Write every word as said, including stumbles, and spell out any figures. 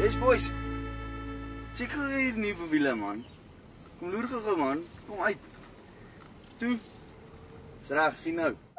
Yes boys. Check gou hier die nuwe wiele man. Kom loer gou man. Kom uit. Toe. Is reg, sien nou.